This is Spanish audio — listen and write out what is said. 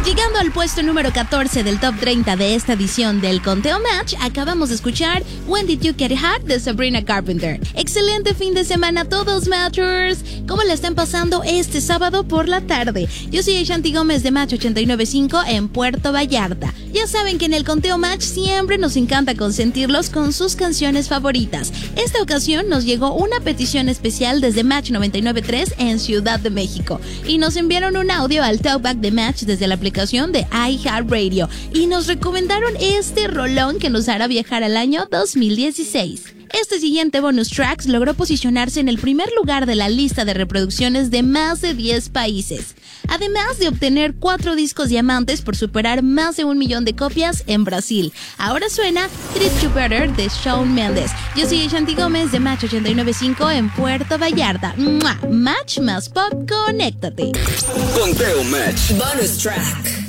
Llegando al puesto número 14 del top 30 de esta edición del Conteo Match, acabamos de escuchar When Did You Get Hot de Sabrina Carpenter. Excelente fin de semana a todos, Matchers. ¿Cómo la están pasando este sábado por la tarde? Yo soy Shanti Gómez de Match 89.5 en Puerto Vallarta. Ya saben que en el Conteo Match siempre nos encanta consentirlos con sus canciones favoritas. Esta ocasión nos llegó una petición especial desde Match 99.3 en Ciudad de México y nos enviaron un audio al Talkback de Match desde la aplicación de iHeartRadio y nos recomendaron este rolón que nos hará viajar al año 2016. Este siguiente bonus tracks logró posicionarse en el primer lugar de la lista de reproducciones de más de 10 países, además de obtener 4 discos diamantes por superar más de 1 millón de copias en Brasil. Ahora suena Treat You Better de Shawn Mendes. Yo soy Shanti Gómez de Match 89.5 en Puerto Vallarta. ¡Mua! Match más pop, conéctate. Conteo Match. Bonus track.